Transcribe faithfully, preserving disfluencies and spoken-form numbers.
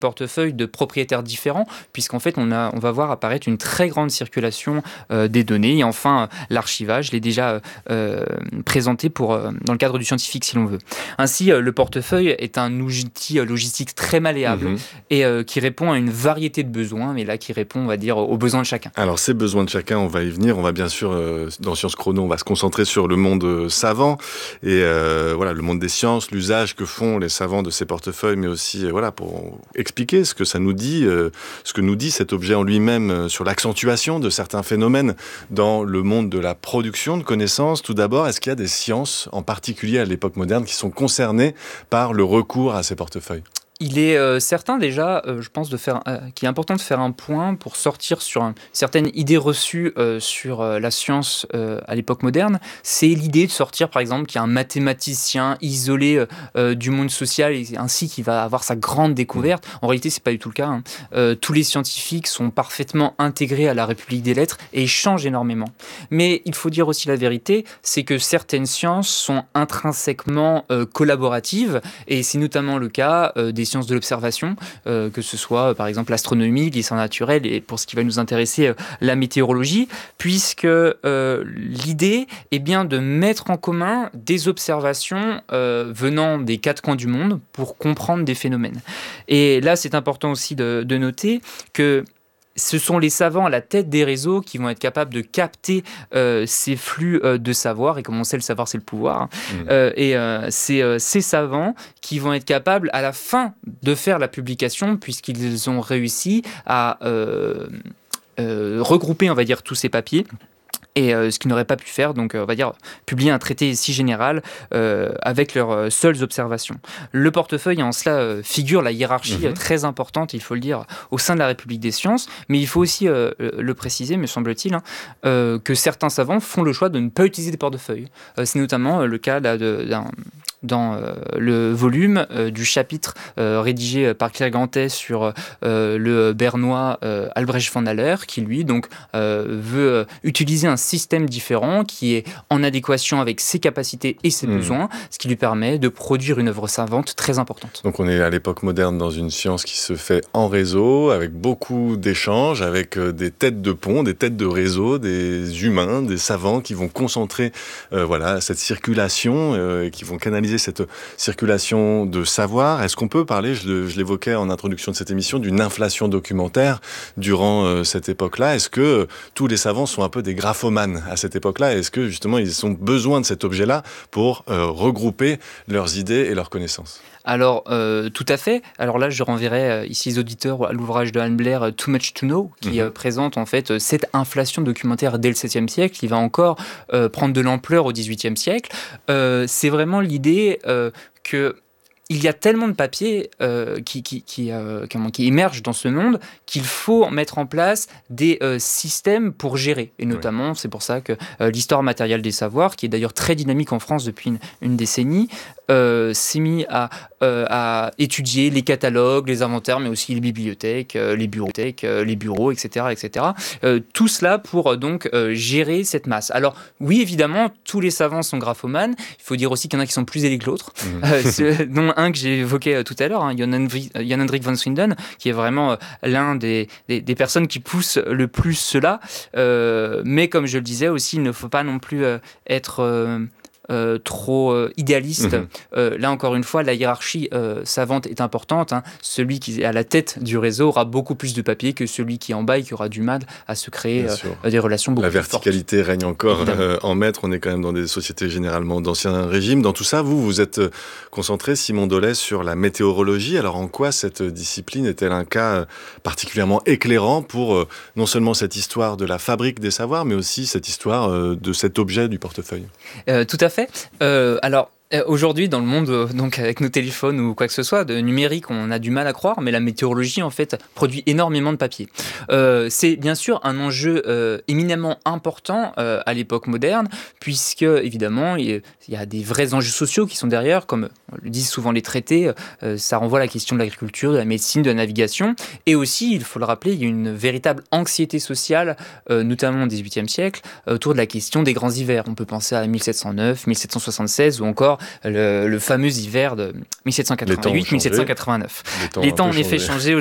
portefeuilles de propriétaires différents, puisqu'en fait, on, a, on va voir apparaître une très grande circulation euh, des données. Et enfin, euh, l'archivage, je l'ai déjà euh, présenté pour, euh, dans le cadre du scientifique, si l'on veut. Ainsi, euh, le portefeuille est un outil euh, logistique très malléable mmh. et euh, qui répond à une variété de besoins, mais là, qui répond, on va dire, aux besoins de chacun. Alors, ces besoins de chacun, on va y venir. On va bien sûr, euh, dans Sciences Chrono, on va se concentrer sur le monde euh, savant et euh, voilà, le monde des sciences, l'usage que font les savants de ces portefeuilles, mais aussi, euh, voilà, pour expliquer ce que ça nous dit, euh, ce que nous dit cet objet en lui-même euh, sur l'accentuation de certains phénomènes dans le monde de la production de connaissances. Tout d'abord, est-ce qu'il y a des sciences, en particulier à l'époque moderne, qui sont concernées par le recours à ces portefeuilles ? Il est euh, certain déjà, euh, je pense, de faire, euh, qu'il est important de faire un point pour sortir sur une certaine idée reçue euh, sur euh, la science euh, à l'époque moderne. C'est l'idée de sortir, par exemple, qu'il y a un mathématicien isolé euh, du monde social et ainsi qui va avoir sa grande découverte. En réalité, c'est pas du tout le cas. Hein. Euh, tous les scientifiques sont parfaitement intégrés à la République des lettres et échangent énormément. Mais il faut dire aussi la vérité, c'est que certaines sciences sont intrinsèquement euh, collaboratives et c'est notamment le cas euh, des sciences de l'observation, euh, que ce soit euh, par exemple l'astronomie, l'histoire naturelle et pour ce qui va nous intéresser, euh, la météorologie, puisque euh, l'idée est bien de mettre en commun des observations euh, venant des quatre coins du monde pour comprendre des phénomènes. Et là, c'est important aussi de, de noter que ce sont les savants à la tête des réseaux qui vont être capables de capter euh, ces flux euh, de savoir. Et comme on sait, le savoir, c'est le pouvoir. Hein. Mmh. Euh, et euh, c'est euh, ces savants qui vont être capables, à la fin, de faire la publication, puisqu'ils ont réussi à euh, euh, regrouper, on va dire, tous ces papiers. Et euh, ce qu'ils n'auraient pas pu faire, donc euh, on va dire publier un traité si général euh, avec leurs euh, seules observations. Le portefeuille en cela euh, figure la hiérarchie mmh. euh, très importante, il faut le dire, au sein de la République des sciences, mais il faut aussi euh, le préciser, me semble-t-il, hein, euh, que certains savants font le choix de ne pas utiliser des portefeuilles. Euh, c'est notamment euh, le cas là, de, d'un dans euh, le volume euh, du chapitre euh, rédigé par Claire Gantet sur euh, le bernois euh, Albrecht von Haller, qui lui donc euh, veut euh, utiliser un système différent qui est en adéquation avec ses capacités et ses mmh. besoins, ce qui lui permet de produire une œuvre savante très importante. Donc on est à l'époque moderne dans une science qui se fait en réseau, avec beaucoup d'échanges, avec euh, des têtes de pont, des têtes de réseau, des humains, des savants qui vont concentrer euh, voilà, cette circulation euh, et qui vont canaliser cette circulation de savoir. Est-ce qu'on peut parler, je, je l'évoquais en introduction de cette émission, d'une inflation documentaire durant euh, cette époque-là? Est-ce que euh, tous les savants sont un peu des graphomanes à cette époque-là? Est-ce que justement ils ont besoin de cet objet-là pour euh, regrouper leurs idées et leurs connaissances? Alors, euh, tout à fait. Alors là, je renverrai euh, ici les auditeurs à l'ouvrage de Anne Blair, euh, Too Much to Know, qui mmh. euh, présente en fait euh, cette inflation documentaire dès le septième siècle, qui va encore euh, prendre de l'ampleur au dix-huitième siècle. Euh, c'est vraiment l'idée euh, que il y a tellement de papiers euh, qui, qui, qui, euh, qui émergent dans ce monde qu'il faut mettre en place des euh, systèmes pour gérer. Et notamment, oui. c'est pour ça que euh, l'histoire matérielle des savoirs, qui est d'ailleurs très dynamique en France depuis une, une décennie, euh, s'est mis à, euh, à étudier les catalogues, les inventaires, mais aussi les bibliothèques, euh, les bureaux, euh, les bureaux, et cetera, et cetera. Euh, tout cela pour euh, donc euh, gérer cette masse. Alors oui, évidemment, tous les savants sont graphomanes. Il faut dire aussi qu'il y en a qui sont plus ailés que l'autre, mmh. euh, ce, dont un que j'ai évoqué euh, tout à l'heure, hein, Jan Hendrik van Swinden, qui est vraiment euh, l'un des, des, des personnes qui poussent le plus cela. Euh, mais comme je le disais aussi, il ne faut pas non plus euh, être... Euh, Euh, trop euh, idéaliste. Mmh. Euh, là, encore une fois, la hiérarchie euh, savante est importante. Hein. Celui qui est à la tête du réseau aura beaucoup plus de papier que celui qui est en bas et qui aura du mal à se créer euh, des relations beaucoup la plus fortes. La verticalité règne encore euh, en maître. On est quand même dans des sociétés généralement d'ancien régime. Dans tout ça, vous, vous êtes concentré, Simon Dolez, sur la météorologie. Alors, en quoi cette discipline est-elle un cas particulièrement éclairant pour euh, non seulement cette histoire de la fabrique des savoirs, mais aussi cette histoire euh, de cet objet du portefeuille? euh, Tout à fait. Euh, alors, aujourd'hui, dans le monde, donc avec nos téléphones ou quoi que ce soit, de numérique, on a du mal à croire, mais la météorologie, en fait, produit énormément de papier. Euh, c'est bien sûr un enjeu euh, éminemment important euh, à l'époque moderne, puisque, évidemment, il y a des vrais enjeux sociaux qui sont derrière, comme le disent souvent les traités, euh, ça renvoie à la question de l'agriculture, de la médecine, de la navigation, et aussi, il faut le rappeler, il y a une véritable anxiété sociale, euh, notamment au dix-huitième siècle, autour de la question des grands hivers. On peut penser à mille sept cent neuf, mille sept cent soixante-seize, ou encore le, le fameux hiver de mille sept cent quatre-vingt-huit mille sept cent quatre-vingt-neuf. Les temps, Les temps ont en effet changé. changé.